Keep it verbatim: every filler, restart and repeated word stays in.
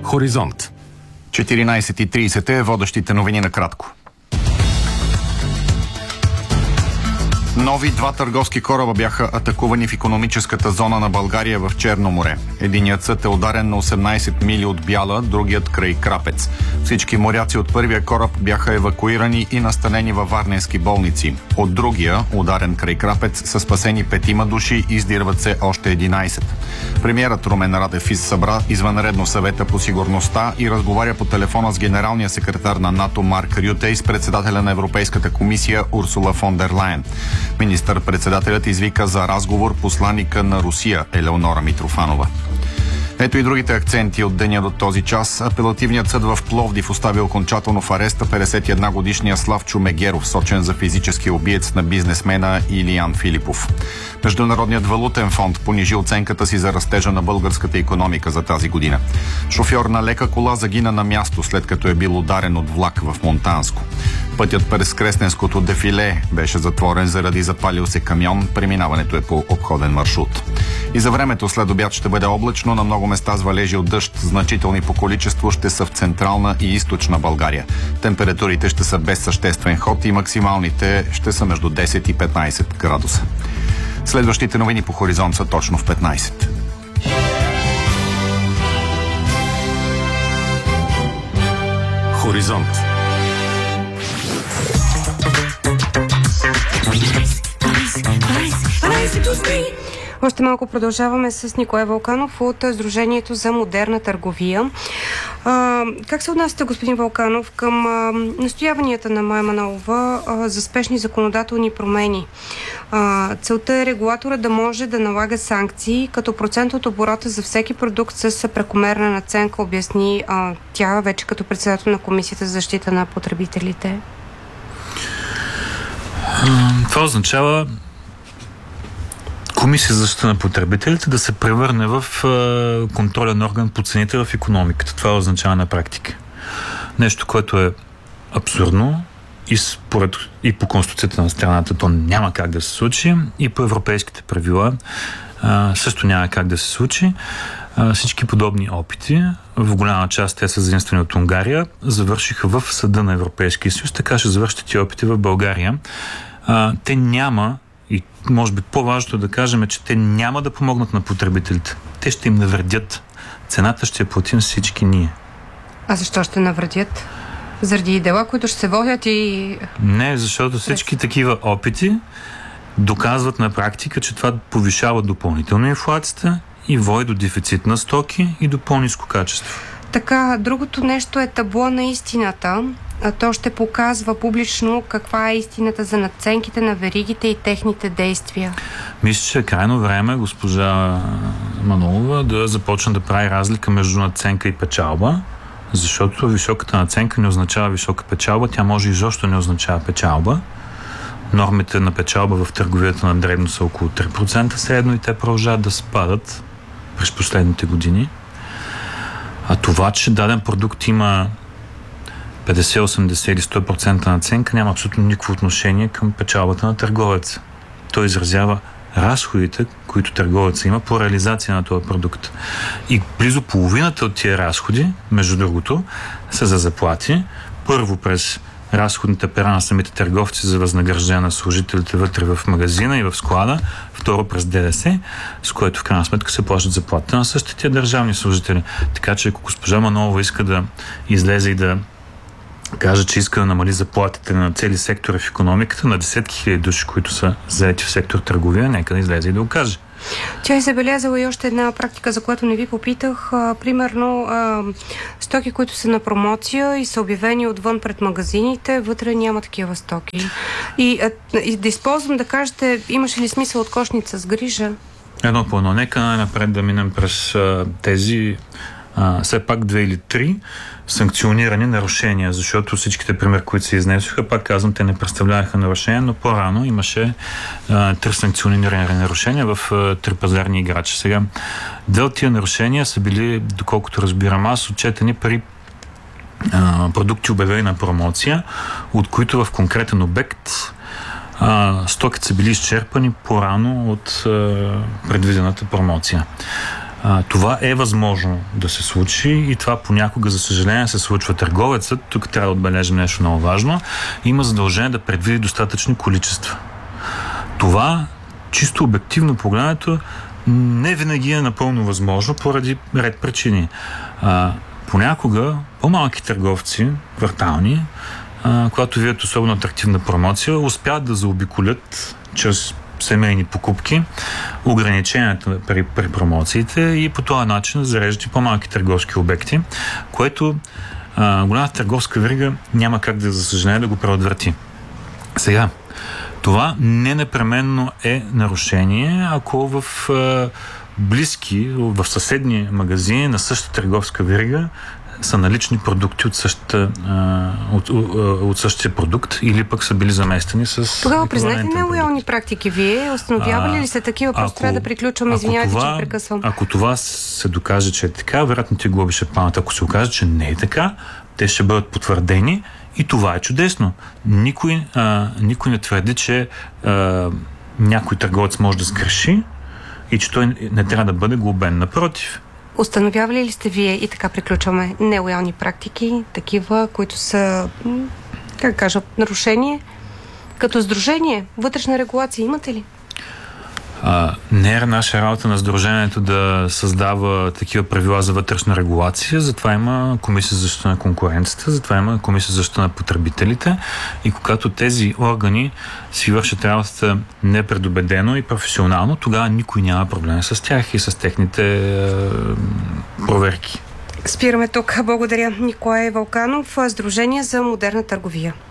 Хоризонт. четиринайсет и трийсет е водещите новини на кратко. Нови два търговски кораба бяха атакувани в икономическата зона на България в Черно море. Единият съд е ударен на осемнайсет мили от Бяла, другият край Крапец. Всички моряци от първия кораб бяха евакуирани и настанени във варненски болници. От другия, ударен край Крапец, са спасени петима души и издирват се още единайсет. Премиерът Румен Радев събра извънредно съвета по сигурността и разговаря по телефона с генералния секретар на НАТО Марк Рюте и с председателя на Европейската комисия Урсула фон дер Лайен. Министър-председателят извика за разговор посланика на Русия Елеонора Митрофанова. Ето и другите акценти от деня до този час. Апелативният съд в Пловдив остави окончателно в ареста петдесет и една годишния Славчо Мегеров, сочен за физически убиец на бизнесмена Илиян Филипов. Международният валутен фонд понижи оценката си за растежа на българската икономика за тази година. Шофьор на лека кола загина на място, след като е бил ударен от влак в Монтанско. Пътят през Кресненското дефиле беше затворен заради запалил се камион. Преминаването е по обходен маршрут. И за времето след обяд ще бъде облачно, на много места с валежи от дъжд. Значителни по количество ще са в централна и източна България. Температурите ще са без съществен ход и максималните ще са между десет и петнайсет градуса. Следващите новини по Хоризонт са точно в петнайсет. Хоризонт. Още малко продължаваме с Николай Вълканов от Сдружението за модерна търговия. А, как се отнасяте, господин Вълканов, към а, настояванията на Мая Манолова а, за спешни законодателни промени? А, целта е регулатора да може да налага санкции, като процент от оборота за всеки продукт с прекомерна надценка, обясни а, тя вече като председател на Комисията за защита на потребителите. Това означава Комисия за защита на потребителите да се превърне в е, контролен орган по цените в икономиката. Това означава на практика. Нещо, което е абсурдно и, според, и по конституцията на страната то няма как да се случи, и по европейските правила е, също няма как да се случи. Е, всички подобни опити, в голяма част те са заимствани от Унгария, завършиха в Съда на Европейския съюз, така ще завършат тези опити в България. Е, те няма, и може би по-важното да кажем, че те няма да помогнат на потребителите. Те ще им навредят. Цената ще я платим всички ние. А защо ще навредят? Заради дела, които ще се водят и... Не, защото всички такива опити доказват на практика, че това повишава допълнително инфлацията и води до дефицит на стоки и до по-ниско качество. Така, другото нещо е табло на истината. То ще показва публично каква е истината за надценките на веригите и техните действия. Мисля, че е крайно време госпожа Манолова да започне да прави разлика между надценка и печалба, защото високата надценка не означава висока печалба, тя може изобщо не означава печалба. Нормите на печалба в търговията на дребно са около три процента средно и те продължават да спадат през последните години. А това, че даден продукт има петдесет, осемдесет или сто процента надценка, няма абсолютно никакво отношение към печалбата на търговеца. Той изразява разходите, които търговеца има по реализация на този продукт. И близо половината от тия разходи, между другото, са за заплати. Първо през разходните пера на самите търговци за възнаграждение на служителите вътре в магазина и в склада, второ през ДДС, с което в крайна сметка се плащат заплатите на същите тия държавни служители. Така че ако госпожа Манолова иска да излезе и да каже, че иска да намали заплатите на цели сектори в икономиката, на десетки хиляди души, които са заети в сектор търговия, нека да излезе и да го каже. Тя е забелязала и още една практика, за която не ви попитах. А, примерно, а, стоки, които са на промоция и са обявени отвън пред магазините, вътре няма такива стоки. И, а, и да използвам да кажете, имаше ли смисъл от кошница с грижа? Едно по едно. Нека най-напред да минем през а, тези а, все пак две или три санкционирани нарушения, защото всичките примери, които се изнесоха, пак казвам, те не представляваха нарушения, но по-рано имаше а, три санкционирани нарушения в а, три пазарни играчи. Сега, две от тия нарушения са били, доколкото разбирам аз, отчетени при а, продукти обявени на промоция, от които в конкретен обект а, стоките са били изчерпани по-рано от а, предвидената промоция. А, това е възможно да се случи и това понякога, за съжаление, се случва. Търговецът, тук трябва да отбележим нещо много важно, има задължение да предвиди достатъчни количества. Това, чисто обективно погледнато, не винаги е напълно възможно поради ред причини. А, понякога по-малки търговци, квартални, а, когато видят особено атрактивна промоция, успяват да заобиколят чрез семейни покупки ограниченията при, при промоциите и по този начин зареждат и по-малки търговски обекти, което а, голямата търговска верига няма как да, за съжаление, да го предотврати. Сега, това не непременно е нарушение, ако в а, близки, в съседни магазини на същата търговска верига са налични продукти от, същата, от, от същия продукт или пък са били заместени с... Тогава признайте нелоялни практики вие. Установявали ли сте такива? Просто трябва да приключваме. Извинявайте, че прекъсвам. Ако това се докаже, че е така, вероятно ти глоби ще паднат. Ако се окаже, че не е така, те ще бъдат потвърдени и това е чудесно. Никой, а, никой не твърди, че а, някой търговец може да сгреши и че той не трябва да бъде глобен. Напротив. Установявали ли сте вие, и така приключваме, нелоялни практики, такива, които са, как кажа, нарушение? Като сдружение, вътрешна регулация имате ли? А, не е наша работа на сдружението да създава такива правила за вътрешна регулация, затова има Комисия за защита на конкуренцията, затова има Комисия за защита на потребителите и когато тези органи си вършат работата непредубедено и професионално, тогава никой няма проблем с тях и с техните е, проверки. Спираме тук. Благодаря. Николай Вълканов, Сдружение за модерна търговия.